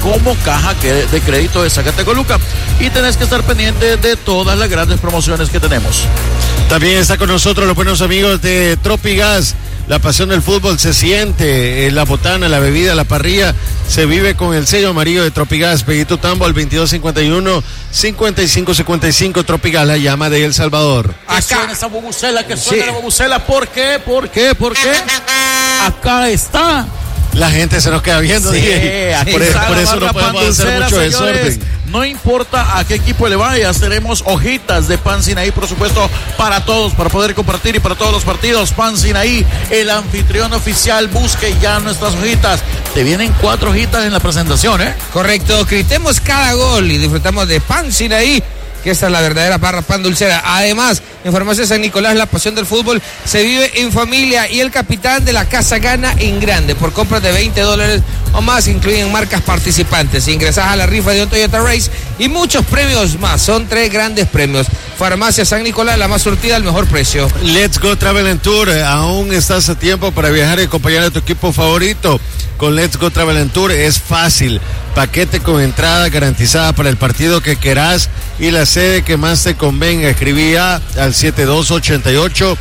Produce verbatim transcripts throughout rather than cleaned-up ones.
como caja de crédito de Zacatecoluca. Y tenés que estar pendiente de todas las grandes promociones que tenemos. También está con nosotros los buenos amigos de Tropigas. La pasión del fútbol se siente en la botana, la bebida, la parrilla. Se vive con el sello amarillo de Tropigas. Pedito Tambo al veintidós cincuenta y uno, cincuenta y cinco cincuenta y cinco. Tropigas, la llama de El Salvador. Que suena esa bubucela, que suena sí. la bubucela. ¿Por qué? ¿Por qué? ¿Por qué? Acá está. La gente se nos queda viendo. Sí, aquí por, está por eso no podemos hacer mucho desorden. No importa a qué equipo le vayas, tenemos hojitas de pan Sinaí, por supuesto, para todos, para poder compartir y para todos los partidos. Pan Sinaí, el anfitrión oficial, busque ya nuestras hojitas. Te vienen cuatro hojitas en la presentación, ¿eh? Correcto, gritemos cada gol y disfrutamos de pan Sinaí, que esta es la verdadera barra pan dulcera. Además, en Farmacia San Nicolás, la pasión del fútbol se vive en familia y el capitán de la casa gana en grande. Por compras de veinte dólares o más, incluyen marcas participantes. Ingresás a la rifa de un Toyota Race y muchos premios más. Son tres grandes premios. Farmacia San Nicolás, la más surtida al mejor precio. Let's Go Travel and Tour. Aún estás a tiempo para viajar y acompañar a tu equipo favorito. Con Let's Go Travel and Tour es fácil. Paquete con entrada garantizada para el partido que querás y la sede que más te convenga. Escribí a, al siete dos ocho ocho,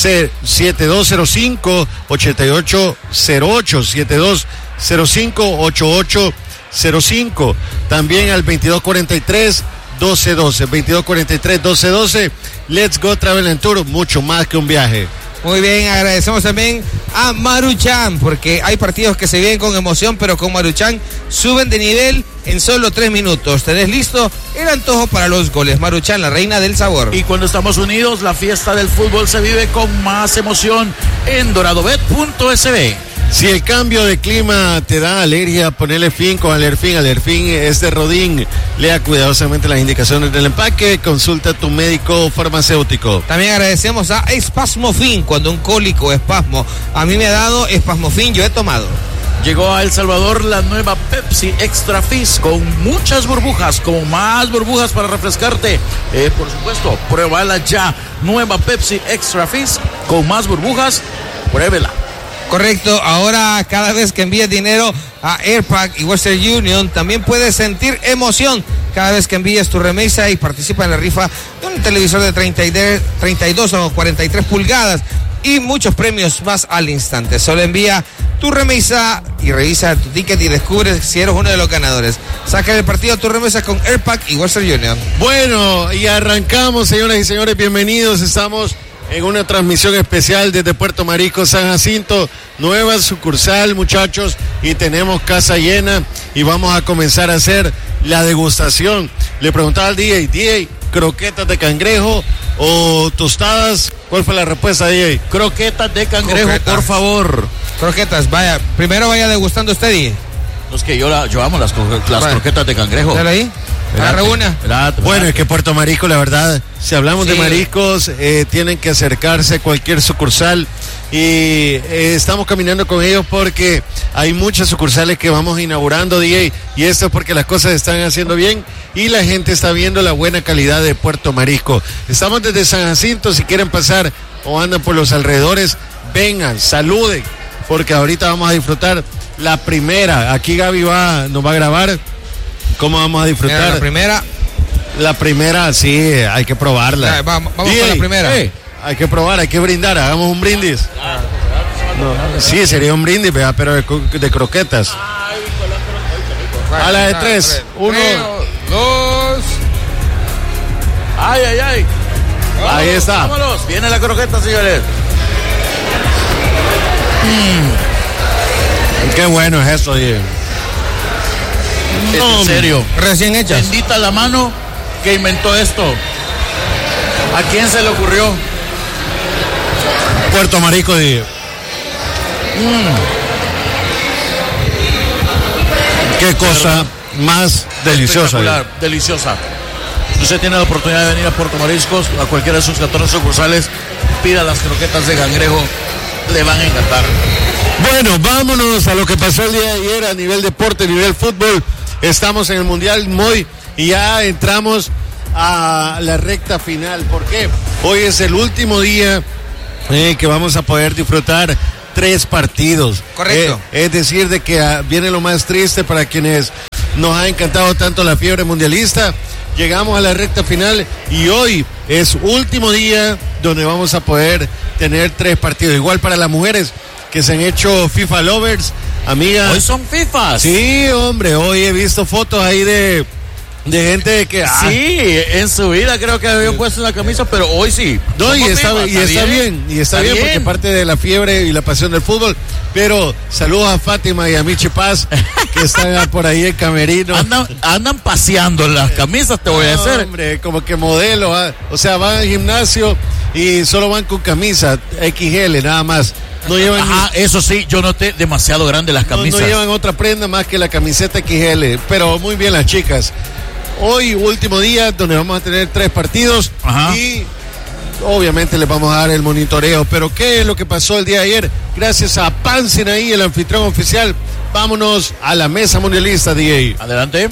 siete dos cero cinco, ocho ocho cero ocho, siete dos cero cinco, ocho ocho cero cinco. También al veintidós cuarenta y tres, doce doce, veintidós cuarenta y tres, doce doce. Let's Go Travel and Tour, mucho más que un viaje. Muy bien, agradecemos también a Maruchan, porque hay partidos que se vienen con emoción, pero con Maruchan suben de nivel en solo tres minutos. ¿Tenés listo el antojo para los goles? Maruchan, la reina del sabor. Y cuando estamos unidos, la fiesta del fútbol se vive con más emoción en doradobet punto es be. Si el cambio de clima te da alergia, ponele fin con Alerfin. Alerfin es de Rodín. Lea cuidadosamente las indicaciones del empaque. Consulta a tu médico farmacéutico. También agradecemos a Espasmofin, cuando un cólico o espasmo. A mí me ha dado Espasmofin, yo he tomado. Llegó a El Salvador la nueva Pepsi Extra Fizz con muchas burbujas, con más burbujas para refrescarte. Eh, por supuesto, pruébala ya. Nueva Pepsi Extra Fizz con más burbujas, pruébela. Correcto, ahora cada vez que envíes dinero a Airpack y Western Union, también puedes sentir emoción cada vez que envíes tu remesa y participa en la rifa de un televisor de treinta y dos o cuarenta y tres pulgadas y muchos premios más al instante. Solo envía tu remesa y revisa tu ticket y descubres si eres uno de los ganadores. Saca el partido tu remesa con Airpack y Western Union. Bueno, y arrancamos, señoras y señores, bienvenidos. Estamos en una transmisión especial desde Puerto Marisco, San Jacinto, nueva sucursal, muchachos, y tenemos casa llena y vamos a comenzar a hacer la degustación. Le preguntaba al D J, D J, ¿croquetas de cangrejo o tostadas? ¿Cuál fue la respuesta, D J? Croquetas de cangrejo, Croquetas. por favor. Croquetas, vaya, primero vaya degustando usted, D J. Es que yo, la, yo amo las, las croquetas de cangrejo. Dale ahí. Agarra una. Espérate, bueno, es que Puerto Marisco, la verdad, si hablamos sí. de mariscos, eh, tienen que acercarse a cualquier sucursal y eh, estamos caminando con ellos porque hay muchas sucursales que vamos inaugurando, D J, y esto es porque las cosas están haciendo bien y la gente está viendo la buena calidad de Puerto Marisco. Estamos desde San Jacinto, si quieren pasar o andan por los alrededores, vengan, saluden, porque ahorita vamos a disfrutar la primera. Aquí Gaby va, nos va a grabar. ¿Cómo vamos a disfrutar? Mira, la primera. La primera, sí, hay que probarla. Ya, vamos vamos con la primera. Hey, hay que probar, hay que brindar, hagamos un brindis. No, sí, sería un brindis, pero de, de croquetas. A la de tres. Uno, dos. Ay, ay, ay. Vamos, ahí está. Vámonos. Viene la croqueta, señores. Mm. Qué bueno es eso, Diego. No, en serio. Recién hechas. Bendita la mano que inventó esto. ¿A quién se le ocurrió? Puerto Marisco, Diego. Mm. Qué cosa más deliciosa. Deliciosa. Si usted tiene la oportunidad de venir a Puerto Mariscos, a cualquiera de sus catorce sucursales, pida las croquetas de cangrejo, le van a encantar. Bueno, vámonos a lo que pasó el día de ayer a nivel deporte, a nivel fútbol. Estamos en el Mundial M O I y ya entramos a la recta final. ¿Por qué? Hoy es el último día eh, que vamos a poder disfrutar tres partidos. Correcto. Eh, es decir, de que uh, viene lo más triste para quienes Nos ha encantado tanto la fiebre mundialista. Llegamos a la recta final y hoy es último día donde vamos a poder tener tres partidos. Igual para las mujeres que se han hecho FIFA Lovers, amiga. Hoy son FIFAs. Sí, hombre, hoy he visto fotos ahí de, de gente que... Ah, sí, en su vida creo que habían puesto la camisa, pero hoy sí. no, y Somos está, FIFAs, y está bien, y está, bien, porque parte de la fiebre y la pasión del fútbol. Pero saludos a Fátima y a Michi Paz, que están por ahí en camerino. Andan, andan paseando las camisas, te voy a No, decir. hombre, como que modelo, ¿ah? O sea, van al gimnasio y solo van con camisa equis ele, nada más. No llevan, Ajá, eso sí, yo noté demasiado grande las no, camisas. no llevan otra prenda más que la camiseta equis ele, pero muy bien las chicas. Hoy, último día, donde vamos a tener tres partidos. Ajá. Y obviamente les vamos a dar el monitoreo. Pero ¿qué es lo que pasó el día de ayer? Gracias a Pansinaí, el anfitrión oficial. Vámonos a la mesa mundialista, D J. Adelante.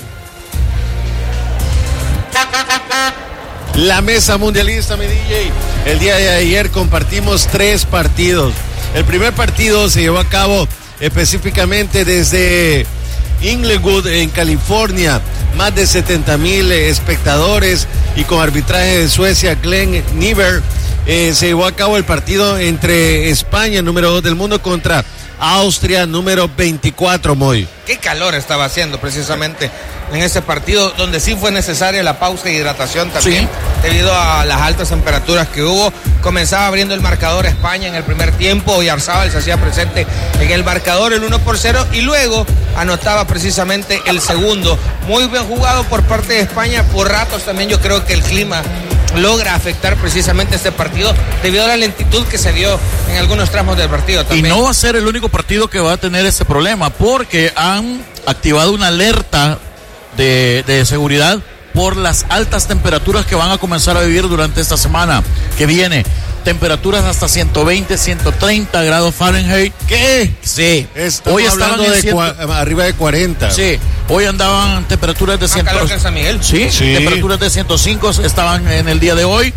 La mesa mundialista, mi D J. El día de ayer compartimos tres partidos. El primer partido se llevó a cabo específicamente desde Inglewood, en California. Más de setenta mil espectadores y con arbitraje de Suecia, Glenn Niver. Eh, se llevó a cabo el partido entre España, número dos del mundo, contra Austria, número veinticuatro, Moy. Qué calor estaba haciendo precisamente en ese partido, donde sí fue necesaria la pausa y hidratación también, Sí. debido a las altas temperaturas que hubo. Comenzaba abriendo el marcador España en el primer tiempo, Oyarzábal se hacía presente en el marcador, el uno por cero, y luego anotaba precisamente el segundo. Muy bien jugado por parte de España. Por ratos también yo creo que el clima logra afectar precisamente este partido debido a la lentitud que se dio en algunos tramos del partido Y también. no va a ser el único partido que va a tener ese problema, porque han activado una alerta de, de seguridad por las altas temperaturas que van a comenzar a vivir durante esta semana que viene. Temperaturas hasta ciento veinte, ciento treinta grados Fahrenheit. ¿Qué? Sí. Estamos Hoy estaban hablando en de ciento... cua- arriba de cuarenta. Sí, hoy andaban temperaturas de Más cien... calor que en San Miguel. Sí, Sí. temperaturas de ciento cinco estaban en el día de hoy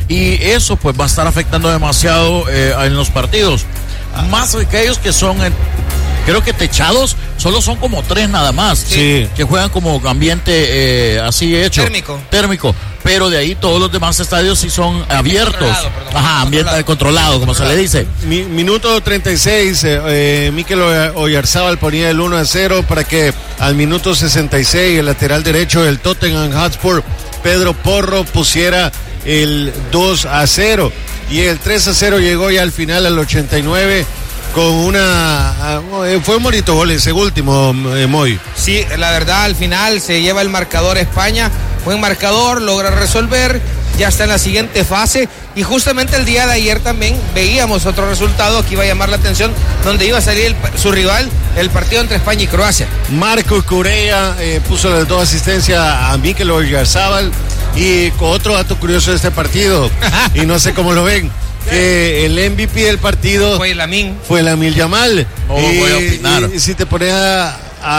y eso pues va a estar afectando demasiado eh, en los partidos. Más aquellos que son, eh, creo que techados, solo son como tres nada más. Sí. Que juegan como ambiente eh, así hecho. Térmico. Térmico. Pero de ahí todos los demás estadios sí son abiertos. Controlado, perdón. Ajá, ambiente controlado, Controlado. como se le dice. Mi- minuto treinta y seis, eh, eh, Mikel Oya- Oyarzábal ponía el uno a cero para que al minuto sesenta y seis el lateral derecho del Tottenham Hotspur, Pedro Porro, pusiera el dos a cero. Y el tres a cero llegó ya al final, al ochenta y nueve, con una... ah, eh, fue un bonito gol ese último, eh, Moy. Sí, la verdad, al final se lleva el marcador España. Buen marcador, logra resolver, ya está en la siguiente fase. Y justamente el día de ayer también veíamos otro resultado que iba a llamar la atención, donde iba a salir el, su rival, el partido entre España y Croacia. Marco Correa eh, puso las dos asistencias a Mikel Oyarzábal. Y con otro dato curioso de este partido, y no sé cómo lo ven, que el M V P del partido Fue Lamine. fue Lamine Yamal. No y, voy a opinar. y- y si te pones a,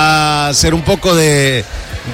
a hacer un poco de,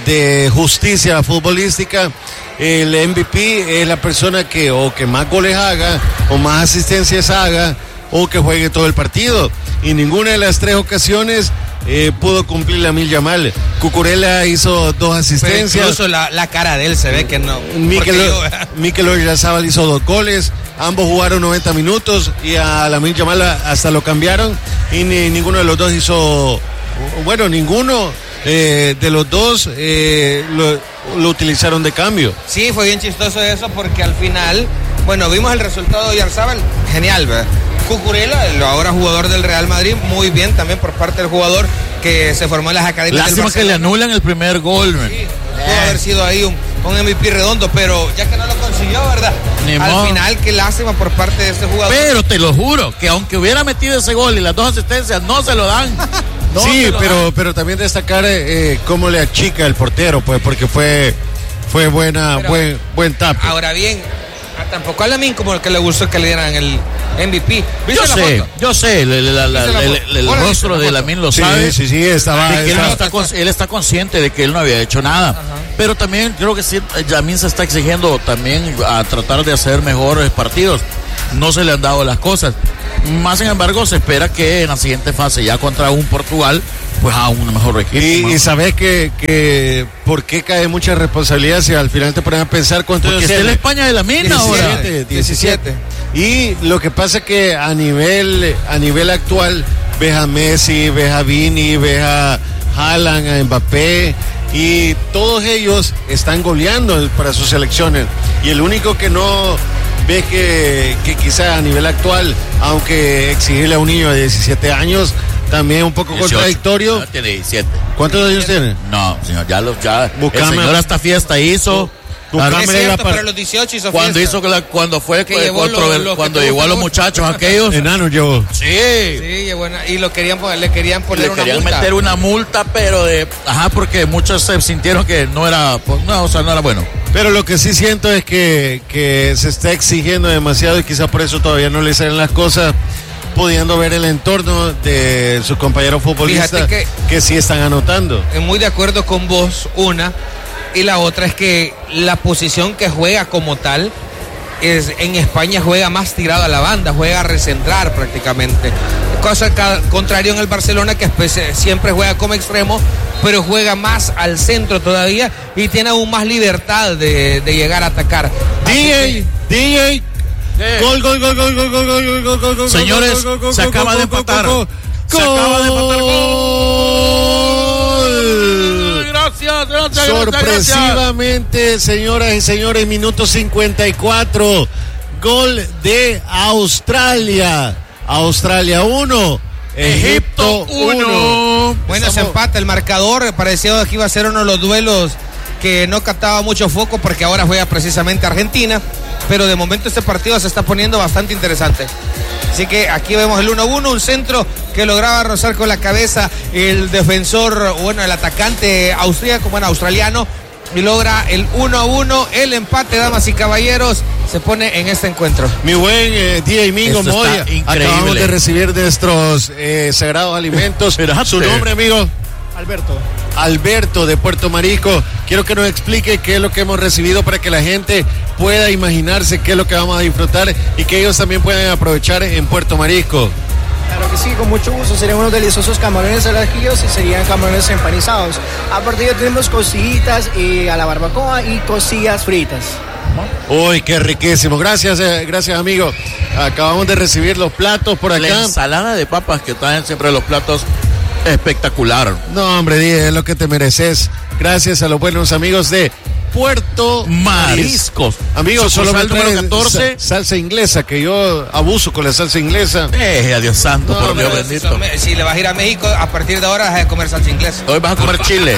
de justicia futbolística, el M V P es la persona que o que más goles haga, o más asistencias haga, o que juegue todo el partido. Y ninguna de las tres ocasiones eh, pudo cumplir Lamine Yamal. Cucurella hizo dos Pero asistencias. incluso la, la cara de él se ve que no. Mikel, porque yo- Mikel Oyarzábal hizo dos goles, ambos jugaron noventa minutos y a Lamine Yamal hasta lo cambiaron y ni, ninguno de los dos hizo, bueno, ninguno eh, de los dos eh, lo, lo utilizaron de cambio. Sí, fue bien chistoso eso porque al final, bueno, vimos el resultado de Oyarzábal, genial, ¿verdad? Cucurella, el ahora jugador del Real Madrid, muy bien también por parte del jugador que se formó en las academias del Lástima que le Barcelona. anulan el primer gol, man. Sí, pudo haber sido ahí un, un M V P redondo, pero ya que no lo consiguió, ¿verdad? Ni Al modo. final, qué lástima por parte de este jugador. Pero te lo juro, que aunque hubiera metido ese gol y las dos asistencias, no se lo dan. No sí, se lo pero, dan. pero también destacar eh, cómo le achica el portero, pues, porque fue, fue buena, Pero- buen, buen tap. Ahora bien, a- tampoco a Lamine como que le gustó que le dieran el M V P. ¿Viste Yo la sé, foto? yo sé, el, el- la- la- ¿Viste la el- foto? el Hola, rostro ¿viste de la Lamine lo Sí, sabe. sí, sí, estaba... De que él, no estaba- está, cons- él está consciente de que él no había hecho nada. Pero también creo que sí, Lamine se está exigiendo también a tratar de hacer mejores partidos. No se le han dado las cosas. Más sin embargo, se espera que en la siguiente fase, ya contra un Portugal, pues a un mejor equipo. Y, y sabes que, que por qué cae mucha responsabilidad si al final te ponen a pensar cuánto porque es la España de la mina ahora. diecisiete. Y lo que pasa es que a nivel, a nivel actual ves a Messi, ves a Vini, ves a Haaland, a Mbappé, y todos ellos están goleando para sus selecciones. Y el único que no ves que, que quizás a nivel actual, aunque exigirle a un niño de diecisiete años, también es un poco dieciocho. Contradictorio. No, tiene diecisiete. ¿Cuántos años tiene? No, señor, ya los ya. Buscame. El señor hasta fiesta hizo. Claro, es cierto, para los dieciocho hizo cuando fiesta. hizo la, cuando fue que llevó contra, lo, lo cuando que llevó a los muchachos aquellos enanos llevó. Sí. Sí, llevó una, y lo querían poner, le querían poner le una querían multa. meter una multa, pero de ajá, porque muchos se sintieron que no era, pues, no, o sea, no era bueno. Pero lo que sí siento es que, que se está exigiendo demasiado y quizás por eso todavía no le salen las cosas, pudiendo ver el entorno de sus compañeros futbolistas que, que sí están anotando. Muy de acuerdo con vos, una, y la otra es que la posición que juega como tal es, en España juega más tirado a la banda, juega a recentrar prácticamente, cosa contrario en el Barcelona, que siempre juega como extremo, pero juega más al centro todavía y tiene aún más libertad de, de llegar a atacar. D J, D J. ¿Qué? Gol, gol, gol, gol, gol, gol, gol, gol, gol, gol. Señores, gol, gol, se gol, acaba gol, de gol, empatar. gol, Se gol. acaba de empatar. Gol. Gracias, gracias, sorpresivamente, gracias. Señoras y señores, minuto cincuenta y cuatro. Gol de Australia. Australia uno. Egipto uno. Bueno, se empata el marcador. Parecía que iba a ser uno de los duelos que no captaba mucho foco porque ahora juega precisamente Argentina, pero de momento este partido se está poniendo bastante interesante. Así que aquí vemos el uno a uno, un centro que lograba rozar con la cabeza el defensor, bueno, el atacante austríaco, bueno, australiano, y logra el uno a uno, el empate, damas y caballeros, se pone en este encuentro. Mi buen eh, D J Mingo Moya, acabamos de recibir nuestros eh, sagrados alimentos. ¿Su nombre, amigo? Alberto. Alberto de Puerto Marisco. Quiero que nos explique qué es lo que hemos recibido para que la gente pueda imaginarse qué es lo que vamos a disfrutar y que ellos también puedan aprovechar en Puerto Marisco. Claro que sí, con mucho gusto. Serían unos deliciosos camarones al ajillo y serían camarones empanizados. Aparte ya tenemos costillitas eh, a la barbacoa y costillas fritas. Uy, qué riquísimo. Gracias, eh, gracias amigo. Acabamos de recibir los platos por acá. La ensalada de papas que traen siempre los platos. Espectacular. No, hombre, dije, es lo que te mereces. Gracias a los buenos amigos de Puerto Mariscos. Amigos, solo me número catorce. Salsa inglesa, que yo abuso con la salsa inglesa. Eh, a Dios santo, no, por Dios bendito. Si le vas a ir a México, a partir de ahora vas a comer salsa inglesa. Hoy vas a comer chile.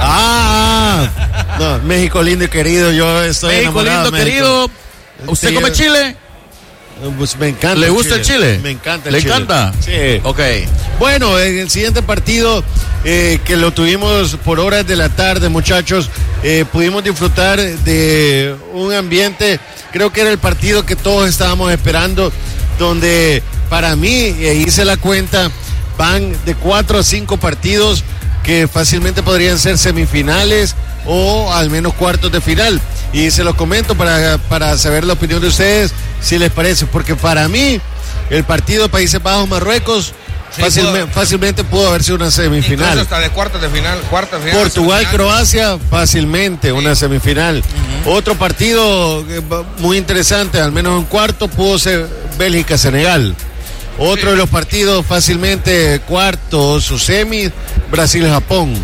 Ah, no, México lindo y querido, yo estoy México enamorado. lindo, México querido. ¿Usted sí, come chile? Pues me encanta. ¿Le gusta el chile? Me encanta el ¿Le chile. encanta? Sí. Ok. Bueno, en el siguiente partido eh, que lo tuvimos por horas de la tarde, muchachos, eh, pudimos disfrutar de un ambiente, creo que era el partido que todos estábamos esperando, donde para mí, eh, hice la cuenta, van de cuatro a cinco partidos que fácilmente podrían ser semifinales o al menos cuartos de final. Y se los comento para, para saber la opinión de ustedes, si les parece, porque para mí el partido de Países Bajos Marruecos sí, fácilmente, pudo, fácilmente pudo haber sido una semifinal. Incluso hasta de cuartos de final, cuartos de final. Portugal, Croacia, fácilmente sí. Una semifinal. Uh-huh. Otro partido muy interesante, al menos un cuarto, pudo ser Bélgica, Senegal. Otro sí. De los partidos fácilmente cuartos o semis, Brasil, Japón.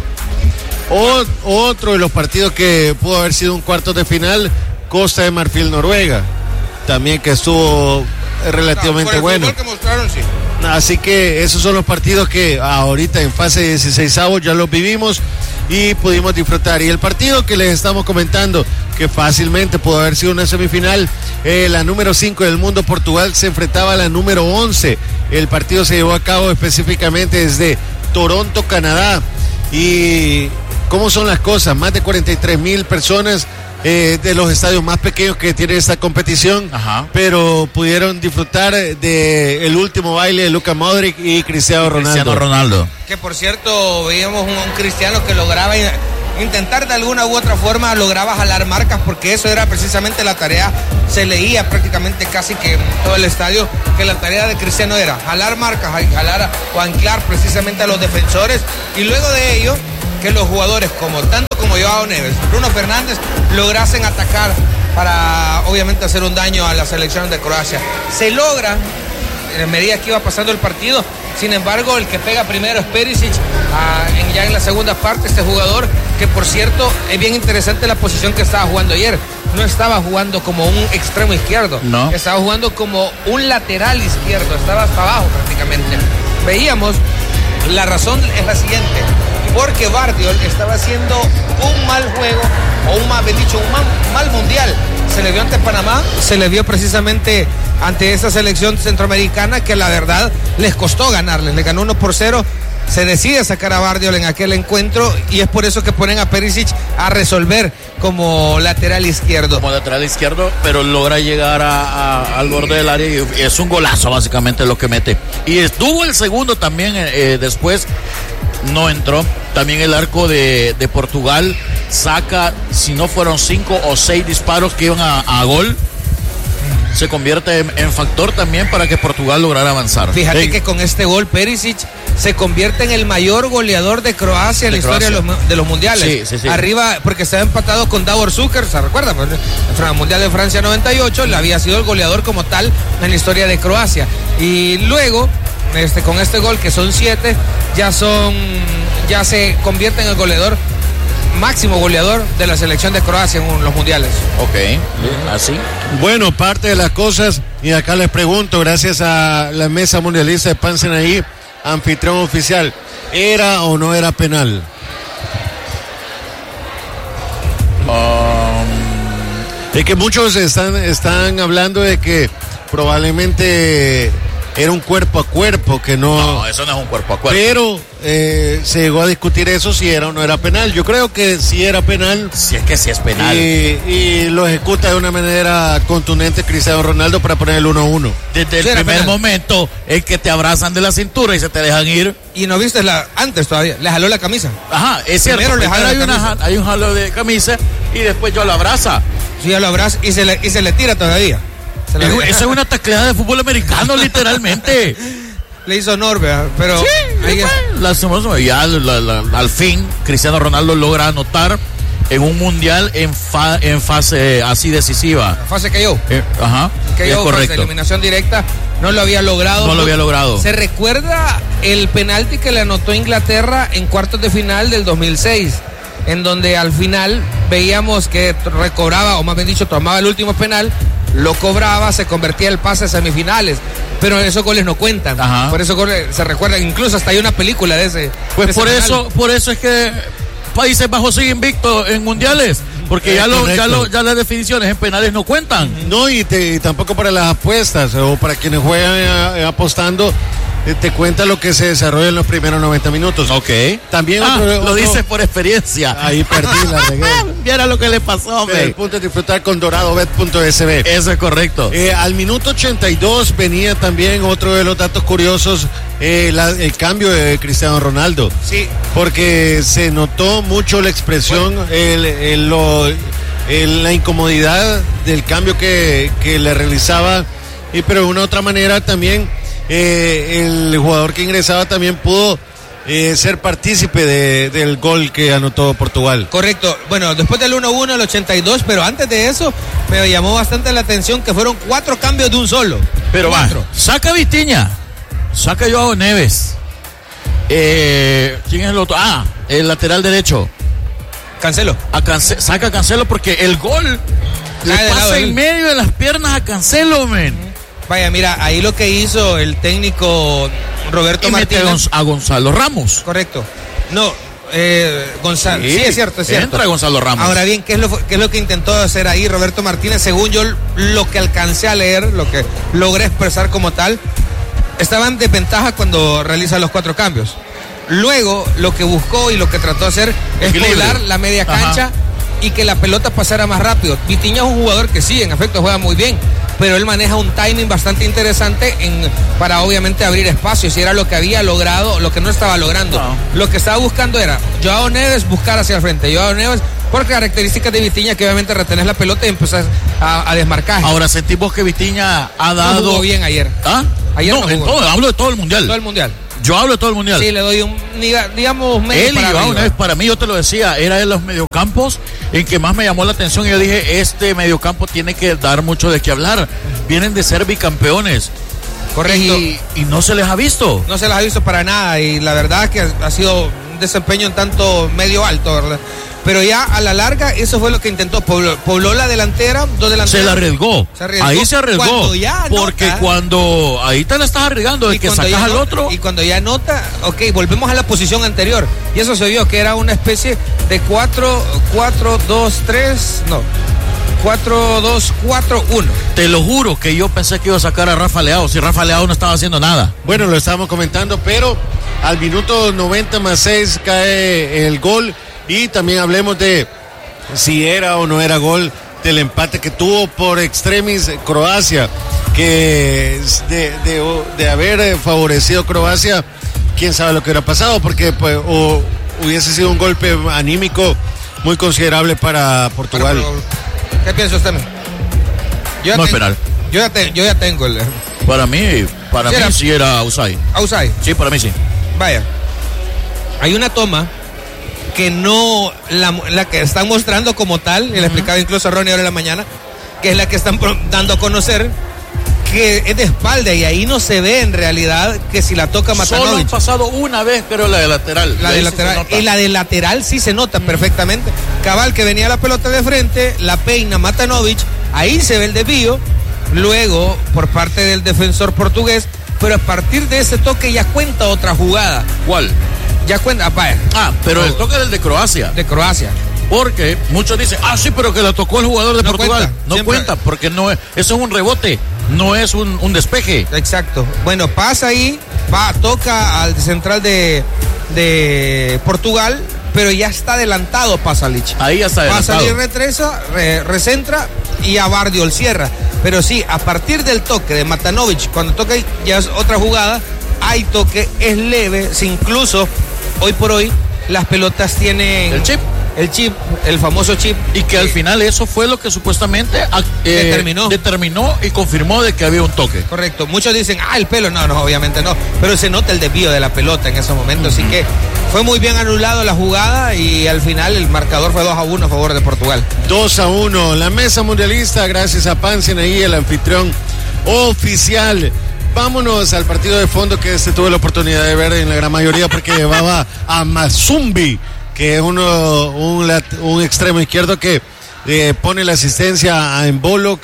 O, otro de los partidos que pudo haber sido un cuarto de final, Costa de Marfil, Noruega, también que estuvo relativamente no, bueno. Que mostraron, sí. Así que esos son los partidos que ahorita en fase dieciseisavos ya los vivimos y pudimos disfrutar. Y el partido que les estamos comentando, que fácilmente pudo haber sido una semifinal, eh, la número cinco del mundo, Portugal, se enfrentaba a la número once. El partido se llevó a cabo específicamente desde Toronto, Canadá. Y ¿cómo son las cosas? Más de cuarenta y tres mil personas eh, de los estadios más pequeños que tiene esta competición. Ajá. Pero pudieron disfrutar de el último baile de Luka Modric y Cristiano Ronaldo. Cristiano Ronaldo. Que por cierto, veíamos un, un Cristiano que lograba intentar de alguna u otra forma lograba jalar marcas, porque eso era precisamente la tarea. Se leía prácticamente casi que en todo el estadio que la tarea de Cristiano era jalar marcas, jalar o anclar precisamente a los defensores, y luego de ello que los jugadores como tanto como Joao Neves, Bruno Fernández lograsen atacar para obviamente hacer un daño a la selección de Croacia. Se logra en medida que iba pasando el partido. Sin embargo, el que pega primero es Perisic, ah, en, ya en la segunda parte, este jugador que, por cierto, es bien interesante la posición que estaba jugando ayer. No estaba jugando como un extremo izquierdo, no. Estaba jugando como un lateral izquierdo, estaba hasta abajo prácticamente. Veíamos, la razón es la siguiente, porque Vardiol estaba haciendo un mal juego, o un mal, bien dicho, un mal, mal mundial. Se le vio ante Panamá, se le vio precisamente ante esta selección centroamericana que la verdad les costó ganarles, le ganó uno por cero. Se decide sacar a Vardiol en aquel encuentro y es por eso que ponen a Perisic a resolver como lateral izquierdo. Como lateral izquierdo, pero logra llegar a, a, al borde del área y es un golazo básicamente lo que mete. Y estuvo el segundo también eh, después, no entró. También el arco de, de Portugal saca, si no fueron cinco o seis disparos que iban a, a gol. Se convierte en, en factor también para que Portugal lograra avanzar. Fíjate sí. que con este gol Perisic se convierte en el mayor goleador de Croacia en la historia de los, de los mundiales. Sí, sí, sí. Arriba, porque estaba empatado con Davor Zucker, ¿se recuerda? El Mundial de Francia noventa y ocho, le había sido el goleador como tal en la historia de Croacia. Y luego, este, con este gol, que son siete, ya son, ya se convierte en el goleador máximo goleador de la selección de Croacia en los mundiales. Ok, así. Bueno, parte de las cosas, y acá les pregunto, gracias a la mesa mundialista de Pansinaí, anfitrión oficial, ¿era o no era penal? Um... Es que muchos están, están hablando de que probablemente era un cuerpo a cuerpo, que no... No, eso no es un cuerpo a cuerpo. Pero eh, se llegó a discutir eso, si era o no era penal. Yo creo que sí era penal. Si es que sí es penal. Y, y lo ejecuta de una manera contundente Cristiano Ronaldo para poner el uno a uno. Desde el Sí, primer penal. momento es que te abrazan de la cintura y se te dejan ir. Y no viste la antes todavía, le jaló la camisa. Ajá, es cierto. Primero le Primero jala hay, la una, camisa. hay un jalo de camisa y después yo lo abraza. Sí, ya lo abraza y se le, y se le tira todavía. Se le- Es- Eso es una tacleada de fútbol americano, literalmente. Le hizo honor, ¿verdad? Pero Sí, ahí es- lastimoso. Ya la- la- al fin Cristiano Ronaldo logra anotar en un mundial en, fa- en fase así decisiva. fase que yo. Eh, ajá, Que es yo, fase de correcto. eliminación directa, no lo había logrado. No lo había logrado. ¿Se recuerda el penalti que le anotó Inglaterra en cuartos de final del dos mil seis? En donde al final veíamos que recobraba, o más bien dicho, tomaba el último penal, lo cobraba, se convertía el pase a semifinales. Pero esos goles no cuentan. Ajá. Por eso goles se recuerdan. Incluso hasta hay una película de ese. Pues de ese por penal. eso, por eso es que Países Bajos sigue invicto en mundiales, porque Es ya, lo, ya, correcto. lo, ya las definiciones en penales no cuentan. No, y, te, y tampoco para las apuestas o para quienes juegan eh, apostando, eh, te cuenta lo que se desarrolla en los primeros noventa minutos. Ok. También Ah, otro- lo otro- dices por experiencia. Ahí perdí la regué. Viera lo que le pasó, Pero hombre. el punto es disfrutar con doradobet punto s b. Eso es correcto. Eh, al minuto ochenta y dos venía también otro de los datos curiosos, eh, la- el cambio de Cristiano Ronaldo. Sí. Porque se notó mucho la expresión, el, el- lo- el- la incomodidad del cambio que, que le realizaba, y pero de una u otra manera también eh, el jugador que ingresaba también pudo eh, ser partícipe de- del gol que anotó Portugal. Correcto. Bueno, después del uno uno, el ochenta y dos, pero antes de eso me llamó bastante la atención que fueron cuatro cambios de un solo. Pero va, cuatro. saca Vitinha, saca Joao Neves. Eh, ¿Quién es el otro? Ah, el lateral derecho. Cancelo. A Cance- saca a Cancelo porque el gol le Cae de lado pasa de él. en medio de las piernas a Cancelo, men. Vaya, mira, ahí lo que hizo el técnico Roberto Y mete a Martínez. Gonz- a Gonzalo Ramos. Correcto. No, eh, Gonzalo. Sí, Sí, es cierto, es cierto. entra Gonzalo Ramos. Ahora bien, ¿qué es, lo, ¿qué es lo que intentó hacer ahí Roberto Martínez? Según yo, lo que alcancé a leer, lo que logré expresar como tal, estaba en desventaja cuando realiza los cuatro cambios. Luego, lo que buscó y lo que trató de hacer es Equilibrio. poblar la media Ajá. cancha y que la pelota pasara más rápido. Vitinha es un jugador que sí, en efecto, juega muy bien, pero él maneja un timing bastante interesante en, para obviamente abrir espacios, y era lo que había logrado, lo que no estaba logrando. No. Lo que estaba buscando era Joao Neves buscar hacia el frente, Joao Neves por características de Vitinha, que obviamente retenés la pelota y empezás a, a desmarcar. Ahora sentimos que Vitinha ha dado... No jugó bien ayer. ¿Ah? Ayer no, no en todo, hablo de todo el mundial. Todo el mundial. Yo hablo de todo el mundial. Sí, le doy un, digamos, medio Él para y Joao Neves, para mí, yo te lo decía, era de los mediocampos en que más me llamó la atención, y yo dije, este mediocampo tiene que dar mucho de qué hablar. Vienen de ser bicampeones. Correcto. Y, y no se les ha visto. No se les ha visto para nada, y la verdad es que ha sido un desempeño en tanto medio alto, ¿verdad? Pero ya a la larga, eso fue lo que intentó. Pobló, pobló la delantera, dos delanteras. Se la arriesgó. Se arriesgó. Ahí se arriesgó. Cuando ya anota, porque cuando ahí te la estás arriesgando de que sacas al anota, otro. Y cuando ya anota, ok, volvemos a la posición anterior. Y eso se vio que era una especie de cuatro, cuatro, dos, tres, no. cuatro, dos, cuatro, uno. Te lo juro que yo pensé que iba a sacar a Rafa Leao, si Rafa Leao no estaba haciendo nada. Bueno, lo estábamos comentando, pero al minuto noventa más seis cae el gol. Y también hablemos de si era o no era gol del empate que tuvo por extremis Croacia, que de, de, de haber favorecido Croacia, quién sabe lo que hubiera pasado, porque pues, o hubiese sido un golpe anímico muy considerable para Portugal. Pero, ¿qué piensa usted? Yo no tengo, es penal. Yo ya, te, yo ya tengo el... Para mí, para ¿Sí mí era? sí era Usai. Ausay. Sí, para mí sí. Vaya, hay una toma que no, la, la que están mostrando como tal, y le explicaba incluso a Ronnie ahora en la mañana, que es la que están dando a conocer, que es de espalda, y ahí no se ve en realidad que si la toca Matanovic. Solo han pasado una vez, pero la de lateral. La de lateral, y la de lateral sí se nota perfectamente. Cabal, que venía la pelota de frente, la peina Matanovic, ahí se ve el desvío, luego por parte del defensor portugués, pero a partir de ese toque ya cuenta otra jugada. ¿Cuál? Ya cuenta, vaya. Ah, pero el toque del de Croacia. De Croacia. Porque muchos dicen, ah, sí, pero que la tocó el jugador de No Portugal. cuenta, no siempre. cuenta, porque no es, eso es un rebote, no es un, un despeje. Exacto. Bueno, pasa ahí, va, toca al central de, de Portugal, pero ya está adelantado Pasalic. Ahí ya está adelantado. Pasalic retresa, re, recentra y a Bardiol cierra. Pero sí, a partir del toque de Matanovic, cuando toca ahí, ya es otra jugada, hay toque, es leve, si incluso hoy por hoy las pelotas tienen el chip, el chip, el famoso chip, y que al final eso fue lo que supuestamente eh, determinó. determinó y confirmó de que había un toque. Correcto. Muchos dicen, ah, el pelo, no, no, obviamente no, pero se nota el desvío de la pelota en ese momento, uh-huh. Así que fue muy bien anulado la jugada, y al final el marcador fue dos a uno a favor de Portugal. dos a uno, la mesa mundialista, gracias a Pancin ahí, el anfitrión oficial. Vámonos al partido de fondo que este tuve la oportunidad de ver en la gran mayoría, porque llevaba a Mazumbi, que es uno un, un extremo izquierdo que eh, pone la asistencia a Embolo,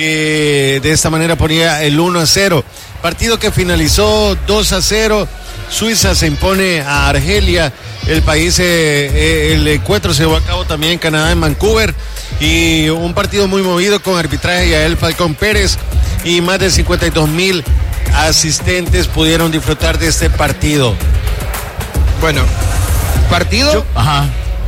que de esta manera ponía el uno a cero. Partido que finalizó dos a cero. Suiza se impone a Argelia. El país, eh, eh, el encuentro se llevó a cabo también en Canadá, en Vancouver, y un partido muy movido con arbitraje de Yael Falcón Pérez, y más de cincuenta y dos mil asistentes pudieron disfrutar de este partido. Bueno, partido Yo, ajá.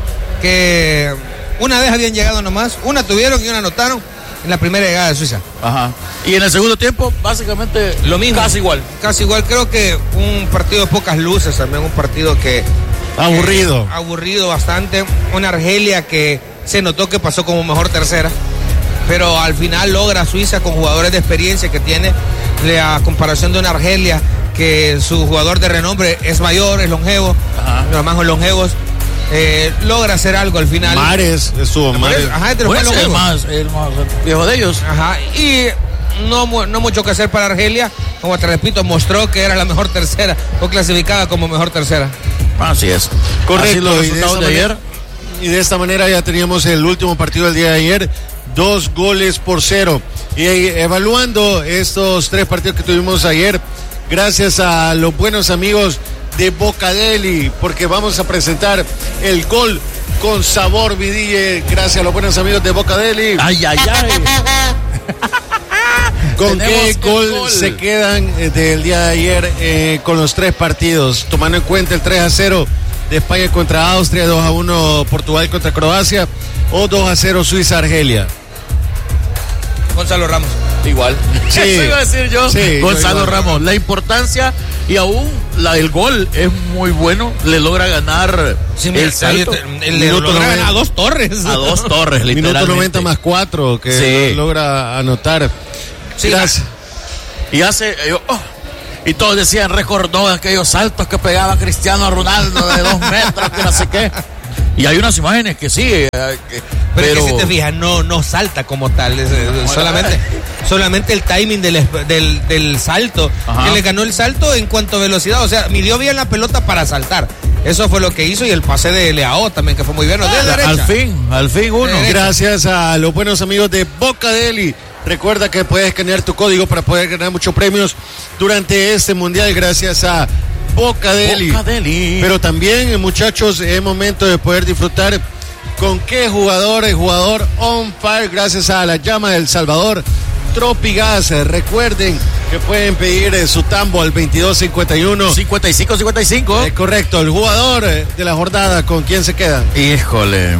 que una vez habían llegado nomás, una tuvieron y una anotaron en la primera llegada de Suiza. Ajá. Y en el segundo tiempo, básicamente lo mismo. Casi igual. Casi igual, creo que un partido de pocas luces, también un partido que... Aburrido. Que, aburrido bastante. Una Argelia que se notó que pasó como mejor tercera, pero al final logra Suiza con jugadores de experiencia que tiene, a comparación de una Argelia que su jugador de renombre es mayor, es longevo, Ajá. los más longevos, eh, logra hacer algo al final. Mares, estuvo Mares. Ajá, entre los pues más el, longevos. más, el más viejo de ellos. Ajá, y no, no mucho que hacer para Argelia, como te repito, mostró que era la mejor tercera, o clasificada como mejor tercera. Así es. Correcto. Así los y, de resultados de, manera, ayer. y de esta manera ya teníamos el último partido del día de ayer, dos goles por cero. Y evaluando estos tres partidos que tuvimos ayer, gracias a los buenos amigos de Bocadeli, porque vamos a presentar el gol con sabor Vidille, gracias a los buenos amigos de Bocadeli. Ay, ay, ay. ¿Con qué gol, gol se quedan eh, del día de ayer eh, con los tres partidos? Tomando en cuenta el tres a cero de España contra Austria, dos a uno Portugal contra Croacia, o dos a cero Suiza-Argelia. Gonzalo Ramos. igual. Sí. Eso iba a decir yo. Sí, Gonzalo igual. Ramos. La importancia y aún la del gol es muy bueno. Le logra ganar Sí, el mira, salto. el, el, Minuto logra noventa. ganar a dos torres. A dos torres, literalmente. Minuto noventa más cuatro que Sí. logra anotar. Sí, Gracias. Y hace. eh, oh, y todos decían, recordó aquellos saltos que pegaba Cristiano Ronaldo de dos metros, que no sé qué. Y hay unas imágenes que sí. eh, que- Pero, pero es que si te fijas, no, no salta como tal. Es, eh, solamente, solamente el timing del, es- del, del salto. Ajá. Que le ganó el salto en cuanto a velocidad. O sea, midió bien la pelota para saltar. Eso fue lo que hizo. Y el pase de Leao también, que fue muy bien. No, de derecha. al fin, al fin uno. Eh, Gracias a los buenos amigos de Boca Deli. Recuerda que puedes escanear tu código para poder ganar muchos premios durante este mundial gracias a Boca Deli. Boca Deli. Pero también, eh, muchachos, es momento de poder disfrutar con qué jugador, el jugador on fire gracias a la llama del Salvador, Tropigas. Eh, Recuerden que pueden pedir eh, su tambo al veintidós cincuenta y uno. cincuenta y cinco cincuenta y cinco. Es correcto, el jugador eh, de la jornada, ¿con quién se quedan? Híjole.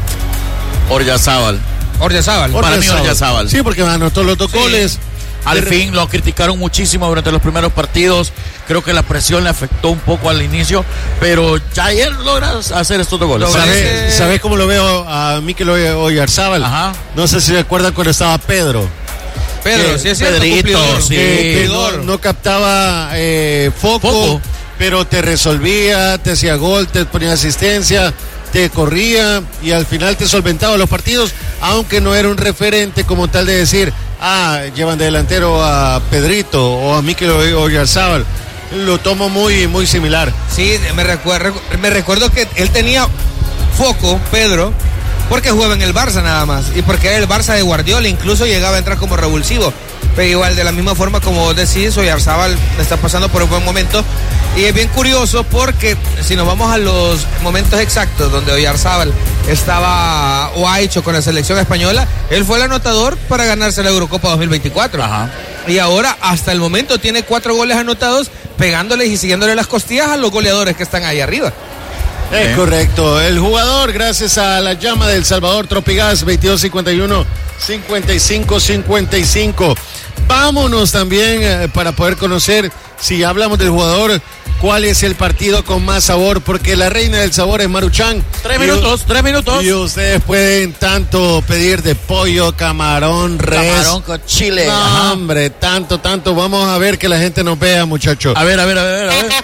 Oryazábal. Oryazábal. Para mí, Oryazábal. Sí, porque anotó los dos Sí. goles. Al De- fin lo criticaron muchísimo durante los primeros partidos. Creo que la presión le afectó un poco al inicio, pero ya ayer logra hacer estos dos goles. Logra ¿Sabes? ese- ¿Sabes, ¿Sabes cómo lo veo a Mikel Oyarzábal? Ajá. No sé si recuerdan cuando estaba Pedro. Pedro, que sí es cierto, Pedrito, cumplidor. sí. Que, que Cumplidor. no, no captaba eh, foco, Foco. pero te resolvía, te hacía gol, te ponía asistencia, te corría y al final te solventaba los partidos, aunque no era un referente como tal de decir, ah, llevan de delantero a Pedrito o a Mikel Oyarzábal. Lo tomo muy, muy similar. Sí, me recuerdo, me recuerdo que él tenía foco, Pedro, porque jugaba en el Barça nada más. Y porque era el Barça de Guardiola, incluso llegaba a entrar como revulsivo. Pero igual, de la misma forma como vos decís, Oyarzábal está pasando por un buen momento. Y es bien curioso porque si nos vamos a los momentos exactos donde Oyarzábal estaba o ha hecho con la selección española, él fue el anotador para ganarse la Eurocopa dos mil veinticuatro. Ajá. Y ahora, hasta el momento, tiene cuatro goles anotados, pegándoles y siguiéndole las costillas a los goleadores que están ahí arriba. Es Bien. correcto. El jugador, gracias a la llama del Salvador, Tropigas, veintidós cincuenta y uno, cincuenta y cinco cincuenta y cinco. Vámonos también eh, para poder conocer, si hablamos del jugador, cuál es el partido con más sabor, porque la reina del sabor es Maruchan. Tres Y- minutos, tres minutos. Y ustedes pueden tanto pedir de pollo, camarón, res. Camarón con chile. No, Ajá. hombre, tanto, tanto. Vamos a ver que la gente nos vea, muchachos. A ver, a ver, a ver, a ver.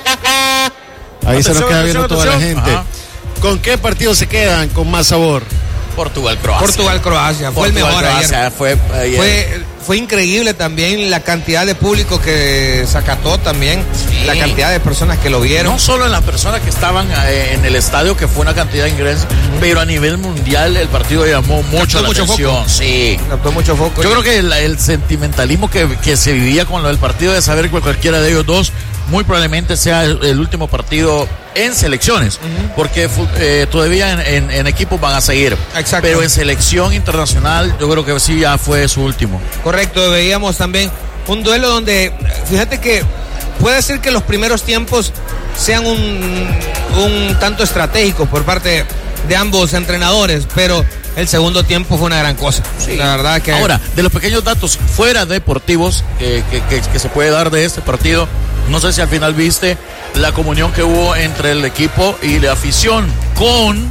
Ahí se nos Atención, queda viendo atención, toda la atención. gente. Ajá. ¿Con qué partido se quedan con más sabor? Portugal, Croacia. Portugal-Croacia, fue el Portugal, mejor ayer. Croacia, Fue, ayer. Fue, fue increíble también la cantidad de público que se acató también, Sí. la cantidad de personas que lo vieron. No solo en las personas que estaban eh, en el estadio, que fue una cantidad de ingresos, pero a nivel mundial el partido llamó mucho Captó la mucho atención. foco. Sí. Captó mucho foco. Yo creo que el, el sentimentalismo que, que se vivía con lo del partido de saber que cualquiera de ellos dos muy probablemente sea el, el último partido en selecciones, porque fu- eh, todavía en, en- en equipos van a seguir. Exacto. Pero en selección internacional yo creo que sí ya fue su último. Correcto, veíamos también un duelo donde, fíjate que puede ser que los primeros tiempos sean un, un tanto estratégicos por parte de ambos entrenadores, pero el segundo tiempo fue una gran cosa. La verdad que... Ahora, de los pequeños datos fuera deportivos que, que, que, que se puede dar de este partido, no sé si al final viste la comunión que hubo entre el equipo y la afición con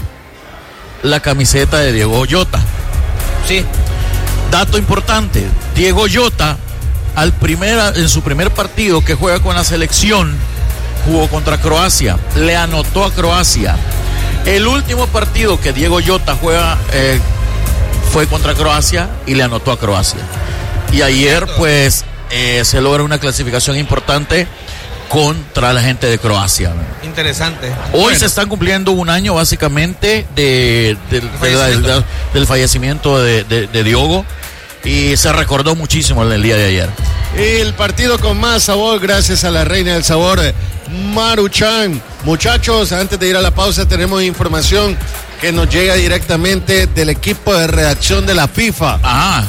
la camiseta de Diego Jota. Sí, Dato importante, Diego Jota al primera, en su primer partido que juega con la selección, jugó contra Croacia, le anotó a Croacia. El último partido que Diego Jota juega eh, fue contra Croacia y le anotó a Croacia. Y ayer pues eh, se logra una clasificación importante contra la gente de Croacia. interesante. Hoy Bueno, se están cumpliendo un año básicamente de, de- de la- fallecimiento. de- del fallecimiento de, de- de Diogo y se recordó muchísimo en el día de ayer. El partido con más sabor, gracias a la reina del sabor, Maruchan. Muchachos, antes de ir a la pausa, tenemos información que nos llega directamente del equipo de redacción de la FIFA. Ajá,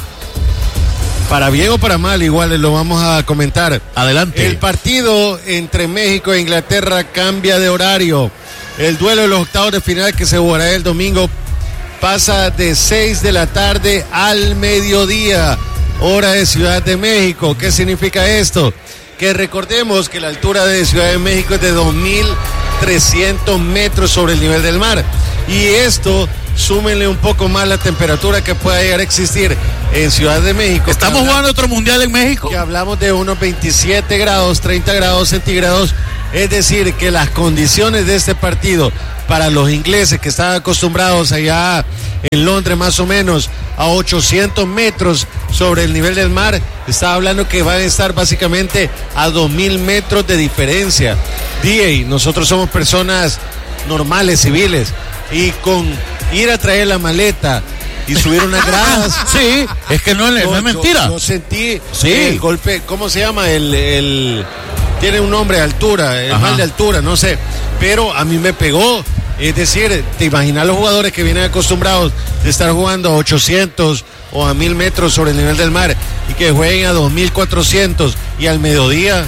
Para bien o para mal, igual lo vamos a comentar. adelante. El partido entre México e Inglaterra cambia de horario. El duelo de los octavos de final que se jugará el domingo pasa de seis de la tarde al mediodía. hora de Ciudad de México. ¿Qué significa esto? Que recordemos que la altura de Ciudad de México es de dos mil trescientos metros sobre el nivel del mar. Y esto, súmenle un poco más la temperatura que pueda llegar a existir en Ciudad de México. Estamos jugando otro mundial en México. Que hablamos de unos veintisiete grados, treinta grados centígrados. Es decir, que las condiciones de este partido para los ingleses que están acostumbrados allá en Londres más o menos a ochocientos metros sobre el nivel del mar, está hablando que van a estar básicamente a dos mil metros de diferencia. D A, nosotros somos personas normales, civiles, y con ir a traer la maleta y subir unas gradas. Sí, es que no, no, no es mentira. Yo, yo sentí sí. el golpe, ¿cómo se llama? El, el tiene un nombre, altura, el Ajá. mal de altura, no sé, pero a mí me pegó. Es decir, te imaginas los jugadores que vienen acostumbrados de estar jugando a ochocientos o a mil metros sobre el nivel del mar y que jueguen a dos mil cuatrocientos y al mediodía.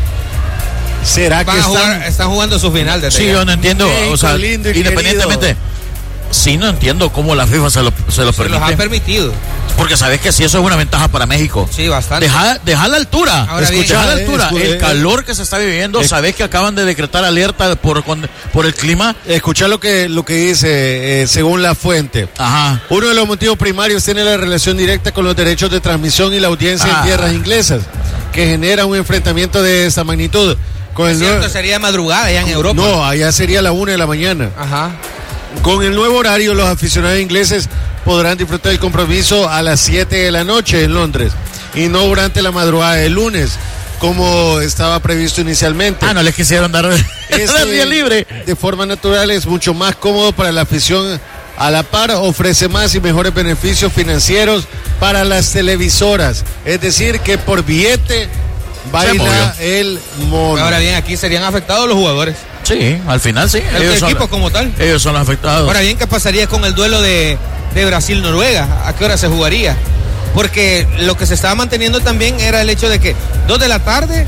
¿Será Van que están... Jugar, están jugando su final de Sí, yo no entiendo, México, o sea, independientemente, querido. Sí, no entiendo cómo la FIFA se lo, se lo se permite. los ha permitido. Porque sabes que sí, eso es una ventaja para México. Sí, bastante. Deja, deja la altura. Ahora Escucha bien, la altura. Eh, el calor que se está viviendo. Eh, sabes que acaban de decretar alerta por, por el clima. Escucha lo que, lo que dice, eh, según la fuente. Ajá. Uno de los motivos primarios tiene la relación directa con los derechos de transmisión y la audiencia ah. en tierras inglesas, que genera un enfrentamiento de esta magnitud. Con el cierto, nuevo... sería madrugada allá en Europa. No, allá sería la una de la mañana. Ajá. Con el nuevo horario, los aficionados ingleses podrán disfrutar del compromiso a las siete de la noche en Londres y no durante la madrugada del lunes, como estaba previsto inicialmente. Ah, no les quisieron dar el día libre. De forma natural es mucho más cómodo para la afición. A la par, ofrece más y mejores beneficios financieros para las televisoras. Es decir, que por billete baila el mono. Ahora bien, aquí serían afectados los jugadores. Sí, al final sí. El ellos equipo son, como tal. Ellos son los afectados. Ahora bien, ¿qué pasaría con el duelo de, de Brasil-Noruega? ¿A qué hora se jugaría? Porque lo que se estaba manteniendo también era el hecho de que dos de la tarde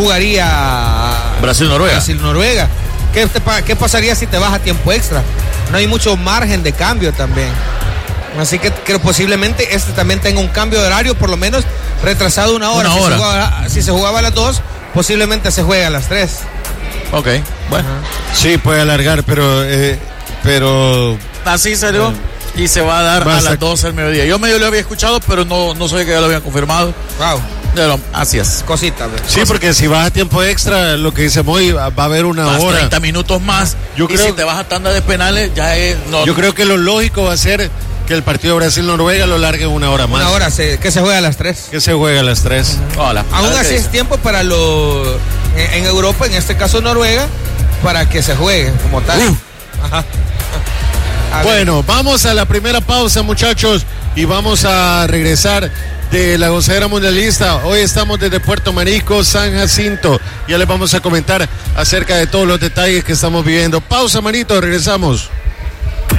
jugaría Brasil-Noruega. Brasil-Noruega. ¿Qué, te, ¿Qué pasaría si te vas a tiempo extra? No hay mucho margen de cambio también. Así que creo posiblemente este también tenga un cambio de horario, por lo menos retrasado una hora. Una si, hora. Se jugaba, si se jugaba a las dos, posiblemente se juegue a las tres. Ok, bueno. Uh-huh. Sí, puede alargar, pero... Eh, pero así salió bueno, y se va a dar a las doce del mediodía. Yo medio lo había escuchado, pero no, no sabía que ya lo habían confirmado. Wow. Pero así es. Cosita. Sí, cosita. Porque si vas a tiempo extra, lo que dice Moy, va a haber una vas hora. treinta minutos más. Yo y creo, si te vas a tanda de penales, ya es... No, yo creo que lo lógico va a ser que el partido Brasil-Noruega lo largue una hora más. Una hora, se, que se juega a las tres. Que se juega a las tres. Uh-huh. Hola. Aún así es tiempo para lo... En, en Europa, en este caso Noruega, para que se juegue como tal. Uh. Ajá. Bueno, vamos a la primera pausa, muchachos, y vamos a regresar de la gozadera mundialista. Hoy estamos desde Puerto Marisco, San Jacinto. Ya les vamos a comentar acerca de todos los detalles que estamos viviendo. Pausa, manito, regresamos.